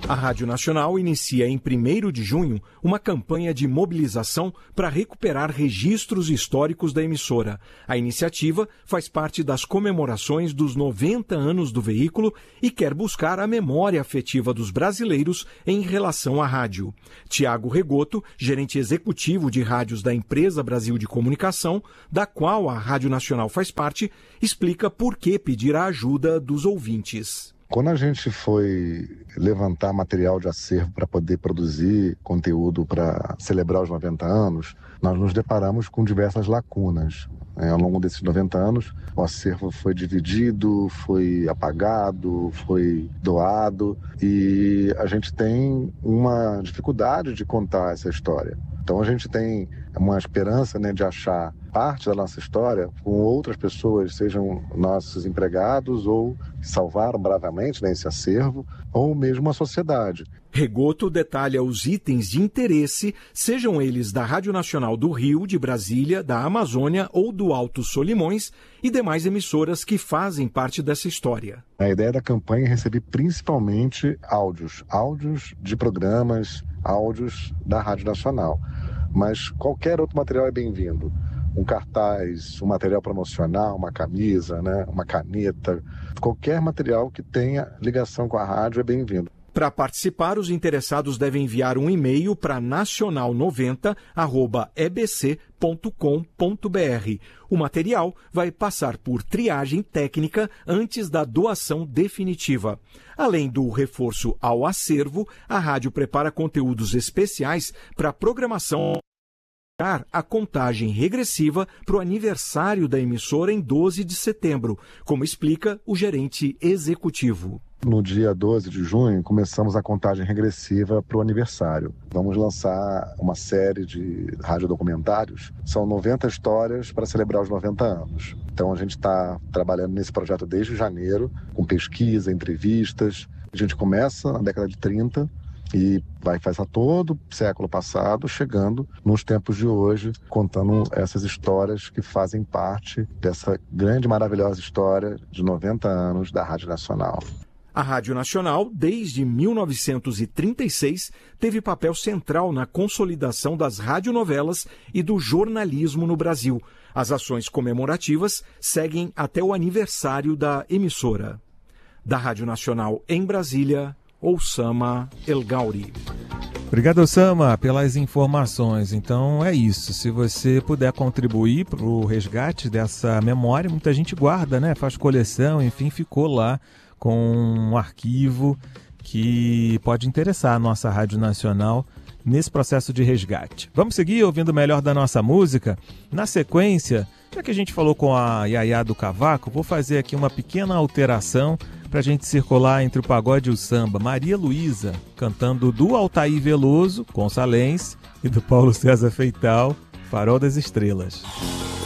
A Rádio Nacional inicia em 1º de junho uma campanha de mobilização para recuperar registros históricos da emissora. A iniciativa faz parte das comemorações dos 90 anos do veículo e quer buscar a memória afetiva dos brasileiros em relação à rádio. Tiago Regoto, gerente executivo de rádios da Empresa Brasil de Comunicação, da qual a Rádio Nacional faz parte, explica por que pedir a ajuda dos ouvintes. Quando a gente foi levantar material de acervo para poder produzir conteúdo para celebrar os 90 anos, nós nos deparamos com diversas lacunas. Ao longo desses 90 anos, o acervo foi dividido, foi apagado, foi doado e a gente tem uma dificuldade de contar essa história. Então a gente tem uma esperança, de achar parte da nossa história com outras pessoas, sejam nossos empregados ou que salvaram bravamente esse acervo, ou mesmo a sociedade. Regoto detalha os itens de interesse, sejam eles da Rádio Nacional do Rio, de Brasília, da Amazônia ou do Alto Solimões e demais emissoras que fazem parte dessa história. A ideia da campanha é receber principalmente áudios de programas, áudios da Rádio Nacional. Mas qualquer outro material é bem-vindo. Um cartaz, um material promocional, uma camisa, uma caneta, qualquer material que tenha ligação com a rádio é bem-vindo. Para participar, os interessados devem enviar um e-mail para nacional90@ebc.com.br. O material vai passar por triagem técnica antes da doação definitiva. Além do reforço ao acervo, a rádio prepara conteúdos especiais para programação. A contagem regressiva para o aniversário da emissora em 12 de setembro, como explica o gerente executivo. No dia 12 de junho, começamos a contagem regressiva para o aniversário. Vamos lançar uma série de radiodocumentários. São 90 histórias para celebrar os 90 anos. Então a gente está trabalhando nesse projeto desde janeiro, com pesquisa, entrevistas. A gente começa na década de 30 e vai passar todo o século passado, chegando nos tempos de hoje, contando essas histórias que fazem parte dessa grande, maravilhosa história de 90 anos da Rádio Nacional. A Rádio Nacional, desde 1936, teve papel central na consolidação das radionovelas e do jornalismo no Brasil. As ações comemorativas seguem até o aniversário da emissora. Da Rádio Nacional em Brasília, Oussama El Gauri. Obrigado, Oussama, pelas informações. Então é isso. Se você puder contribuir para o resgate dessa memória, muita gente guarda, faz coleção, enfim, ficou lá com um arquivo que pode interessar a nossa Rádio Nacional nesse processo de resgate. Vamos seguir ouvindo o melhor da nossa música? Na sequência, já que a gente falou com a Yaya do Cavaco, vou fazer aqui uma pequena alteração para a gente circular entre o pagode e o samba. Maria Luísa, cantando do Altair Veloso, com Salense, e do Paulo César Feital, Farol das Estrelas.